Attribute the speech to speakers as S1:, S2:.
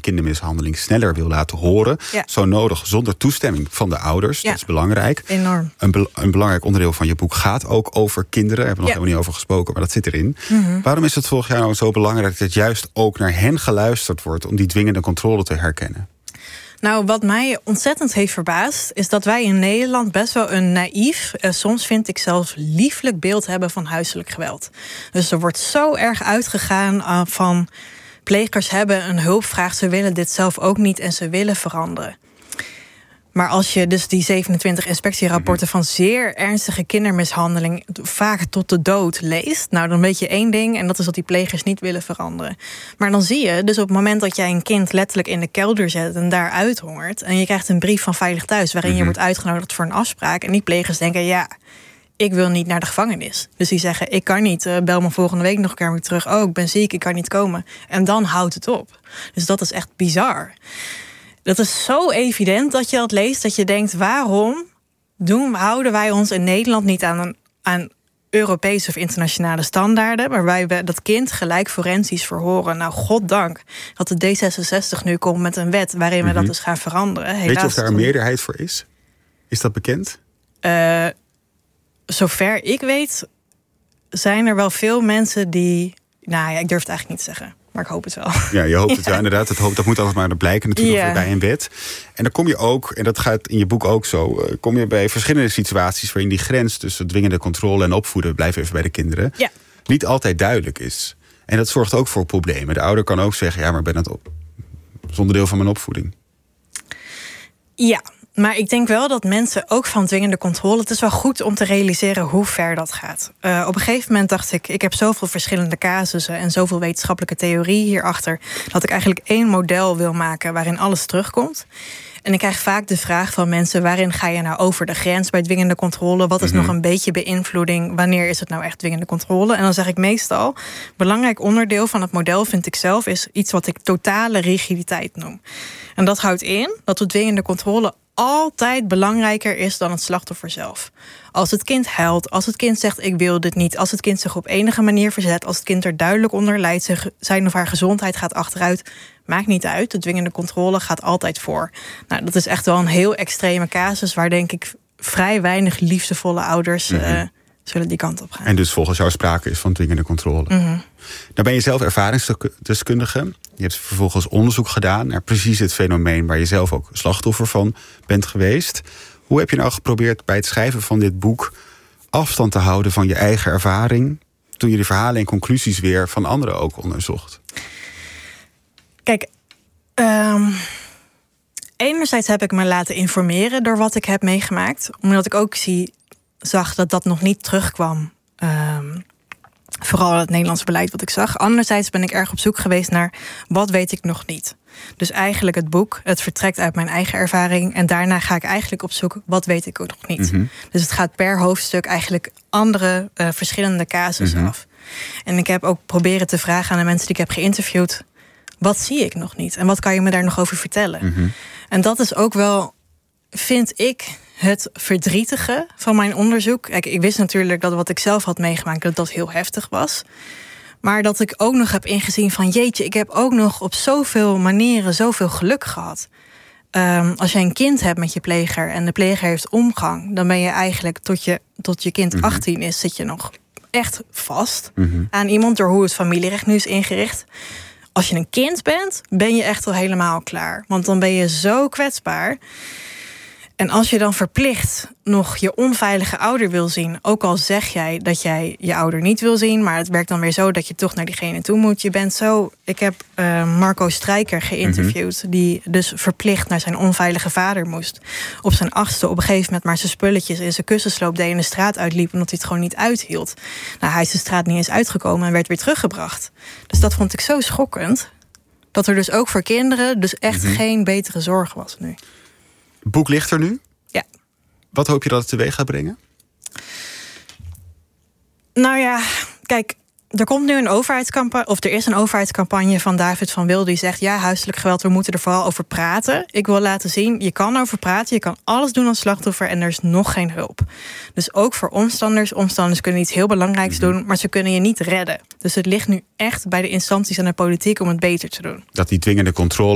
S1: kindermishandeling sneller wil laten horen.
S2: Ja.
S1: Zo nodig, zonder toestemming van de ouders.
S2: Ja.
S1: Dat is belangrijk.
S2: Enorm.
S1: Een belangrijk onderdeel van je boek gaat ook over kinderen. Daar hebben we nog helemaal niet over gesproken, maar dat zit erin. Waarom is het volgens jou nou zo belangrijk dat juist ook naar hen geluisterd wordt om die dwingende controle te herkennen?
S2: Nou, wat mij ontzettend heeft verbaasd, is dat wij in Nederland best wel een naïef, soms vind ik zelfs lieflijk beeld hebben van huiselijk geweld. Dus er wordt zo erg uitgegaan van plegers hebben een hulpvraag, ze willen dit zelf ook niet en ze willen veranderen. Maar als je dus die 27 inspectierapporten van zeer ernstige kindermishandeling, vaak tot de dood, leest, nou dan weet je één ding, en dat is dat die plegers niet willen veranderen. Maar dan zie je, dus op het moment dat jij een kind letterlijk in de kelder zet en daar uithongert, en je krijgt een brief van Veilig Thuis waarin je wordt uitgenodigd voor een afspraak, en die plegers denken, ja, ik wil niet naar de gevangenis. Dus die zeggen, ik kan niet, bel me volgende week nog een keer weer terug. Oh, ik ben ziek, ik kan niet komen. En dan houdt het op. Dus dat is echt bizar. Dat is zo evident dat je dat leest, dat je denkt, waarom houden wij ons in Nederland niet aan Europese of internationale standaarden, waarbij we dat kind gelijk forensisch verhoren? Nou, goddank dat de D66 nu komt met een wet waarin we dat dus gaan veranderen. Helaas.
S1: Weet je of daar een meerderheid voor is? Is dat bekend?
S2: Zover ik weet, zijn er wel veel mensen die, nou ja, ik durf het eigenlijk niet te zeggen. Maar ik hoop het wel. Ja,
S1: je hoopt het wel, inderdaad. Dat moet altijd maar blijken natuurlijk bij een wet. En dan kom je ook, en dat gaat in je boek ook zo, kom je bij verschillende situaties waarin die grens tussen dwingende controle en opvoeden, blijf even bij de kinderen, niet altijd duidelijk is. En dat zorgt ook voor problemen. De ouder kan ook zeggen, ja, maar ik ben het onderdeel van mijn opvoeding.
S2: Ja. Maar ik denk wel dat mensen ook van dwingende controle, het is wel goed om te realiseren hoe ver dat gaat. Op een gegeven moment dacht ik heb zoveel verschillende casussen en zoveel wetenschappelijke theorie hierachter, dat ik eigenlijk één model wil maken waarin alles terugkomt. En ik krijg vaak de vraag van mensen, waarin ga je nou over de grens bij dwingende controle? Wat is nog een beetje beïnvloeding? Wanneer is het nou echt dwingende controle? En dan zeg ik meestal, belangrijk onderdeel van het model vind ik zelf is iets wat ik totale rigiditeit noem. En dat houdt in dat de dwingende controle altijd belangrijker is dan het slachtoffer zelf. Als het kind huilt, als het kind zegt ik wil dit niet, als het kind zich op enige manier verzet, als het kind er duidelijk onder lijdt, zijn of haar gezondheid gaat achteruit, maakt niet uit. De dwingende controle gaat altijd voor. Nou, dat is echt wel een heel extreme casus waar denk ik vrij weinig liefdevolle ouders zullen die kant op gaan.
S1: En dus volgens jou sprake is van dwingende controle. Nou ben je zelf ervaringsdeskundige. Je hebt vervolgens onderzoek gedaan naar precies het fenomeen waar je zelf ook slachtoffer van bent geweest. Hoe heb je nou geprobeerd bij het schrijven van dit boek afstand te houden van je eigen ervaring, toen je de verhalen en conclusies weer van anderen ook onderzocht?
S2: Kijk, enerzijds heb ik me laten informeren door wat ik heb meegemaakt, omdat ik ook zag dat dat nog niet terugkwam. Vooral het Nederlandse beleid wat ik zag. Anderzijds ben ik erg op zoek geweest naar wat weet ik nog niet. Dus eigenlijk het boek, het vertrekt uit mijn eigen ervaring. En daarna ga ik eigenlijk op zoek, wat weet ik ook nog niet. Dus het gaat per hoofdstuk eigenlijk andere verschillende casussen af. En ik heb ook proberen te vragen aan de mensen die ik heb geïnterviewd, wat zie ik nog niet? En wat kan je me daar nog over vertellen? En dat is ook wel, vind ik, het verdrietige van mijn onderzoek. Kijk, ik wist natuurlijk dat wat ik zelf had meegemaakt, dat heel heftig was. Maar dat ik ook nog heb ingezien van, jeetje, ik heb ook nog op zoveel manieren zoveel geluk gehad. Als je een kind hebt met je pleger en de pleger heeft omgang, dan ben je eigenlijk tot je kind 18 is, zit je nog echt vast aan iemand door hoe het familierecht nu is ingericht. Als je een kind bent, ben je echt al helemaal klaar. Want dan ben je zo kwetsbaar. En als je dan verplicht nog je onveilige ouder wil zien, ook al zeg jij dat jij je ouder niet wil zien, maar het werkt dan weer zo dat je toch naar diegene toe moet. Je bent zo. Ik heb Marco Strijker geïnterviewd, die dus verplicht naar zijn onveilige vader moest. Op zijn 8e op een gegeven moment maar zijn spulletjes in zijn kussensloop deed en de straat uitliep, omdat hij het gewoon niet uithield. Nou, hij is de straat niet eens uitgekomen en werd weer teruggebracht. Dus dat vond ik zo schokkend, dat er dus ook voor kinderen dus echt geen betere zorg was nu.
S1: Het boek ligt er nu?
S2: Ja.
S1: Wat hoop je dat het teweeg gaat brengen?
S2: Nou ja, kijk, er komt nu een overheidscampagne, of er is een overheidscampagne van David van Wil die zegt, ja, huiselijk geweld, we moeten er vooral over praten. Ik wil laten zien, je kan over praten, je kan alles doen als slachtoffer en er is nog geen hulp. Dus ook voor omstanders. Omstanders kunnen iets heel belangrijks doen, maar ze kunnen je niet redden. Dus het ligt nu echt bij de instanties en de politiek om het beter te doen.
S1: Dat die dwingende controle